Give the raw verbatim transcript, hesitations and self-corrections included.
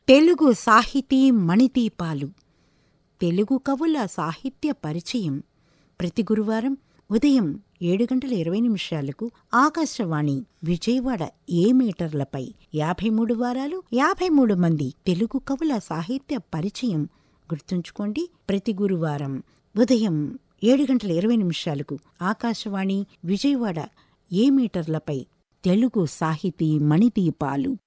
తెలుగు సాహితీ మణిదీపాలు. తెలుగు కవుల సాహిత్య పరిచయం ప్రతి గురువారం ఉదయం ఏడు గంటల ఇరవై నిమిషాలకు ఆకాశవాణి విజయవాడ ఏ మీటర్లపై యాభై మూడు వారాలు యాభై మూడు మంది తెలుగు కవుల సాహిత్య పరిచయం. గుర్తుంచుకోండి, ప్రతి గురువారం ఉదయం ఏడు గంటల ఇరవై నిమిషాలకు ఆకాశవాణి విజయవాడ ఏ మీటర్లపై తెలుగు సాహితీ మణిదీపాలు.